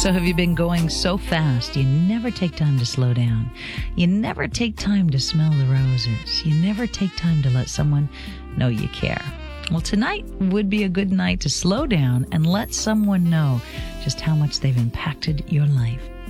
So have you been going so fast you never take time to slow down? You never take time to smell the roses. You never take time to let someone know you care. Well, tonight would be a good night to slow down and let someone know just how much they've impacted your life.